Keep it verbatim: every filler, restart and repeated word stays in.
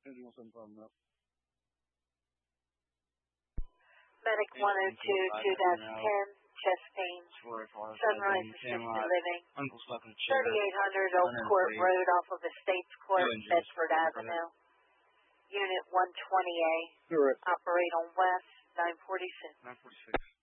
Medic one oh two, two dash ten, chest pain, Sunrise Assisted Living, thirty-eight hundred Old Court Road off of Estates Court, Bedford Avenue. Unit one twenty A, operate on West, nine forty-six.